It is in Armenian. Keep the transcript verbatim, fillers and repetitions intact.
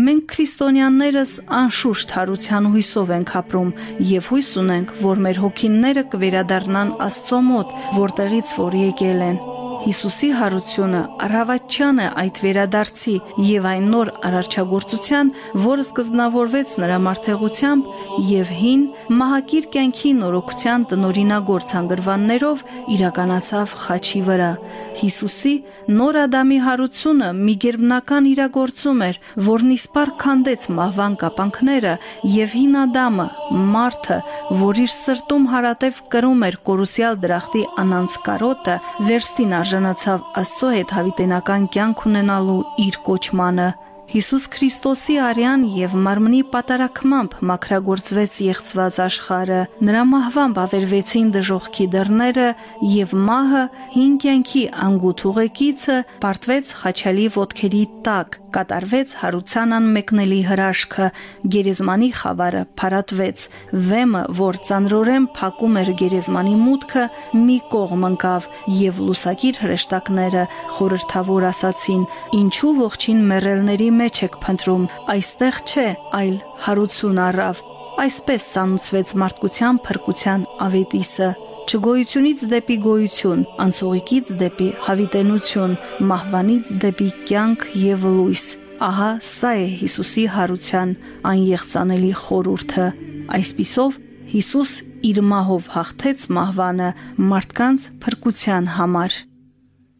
Մենք քրիստոնյաներս անշուշտ հարության հույսով ենք ապրում եւ հույս ունենք, որ մեր հոգիները կվերադառնան Աստծո մոտ, որտեղից որ եկել են։ Հիսուսի հարությունը առավատչյան է այդ վերադարձի եւ այն նոր արարչագործության, որը սկզբնավորվեց նրա մարդեղությամբ եւ հին մահակիր կյանքի նորոգության տնօրինագործ հանգրվաններով իրականացավ խաչի վրա։ Հիսուսի նոր Ադամի հարությունը մի գերբնական իրագործում էր, որն իսպառ քանդեց մահվան կապանքները եւ հին Ադամը, մարդը, որ իր սրտում հարատև կրում էր կորուսյալ դրախտի անանց կարոտը, վերստին արժանացավ Աստծո հետ հավիտենական կյանք ունենալու իր կոչմանը։ Հիսուս Քրիստոսի արյան եւ մարմնի պատարակմամբ մաքրագործվեց եղծված աշխարհը, նրա մահվամբ ավերվեցին դժոխքի դռները եւ մահը հին կյանքի անգութ ուղեկիցը պարտվեց խաչալի ոտքերի տակ, կատարվեց հարության անմեկնելի հրաշքը, գերեզմանի խավարը փարատվեց, վեմը, որ ծանրորեն փակում էր գերեզմանի մուտքը, մի կողմ ընկավ եւ լուսակիր հրեշտակները խորհրդավոր ասացին. ինչու ողջին մեռելների մեջ եք փնտրում, այստեղ չէ, այլ հարություն առավ։ Այսպես ծանուցվեց մարդկության փրկության ավետիսը, չգոյությունից դեպի գոյություն, անցողիկից դեպի հավիտենություն, մահվանից դեպի կյանք եւ լույս։ Ահա սա է Հիսուսի հարության անեղծանելի խորհուրդը։ Այսպիսով Հիսուս իր մահով հաղթեց մահվանը մարդկանց փրկության համար։